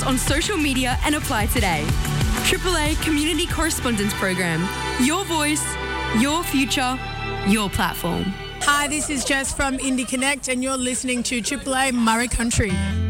on social media and apply today. AAA Community Correspondence Program. Your voice, your future, your platform. Hi, this is Jess from Indie Connect and you're listening to AAA Murray Country.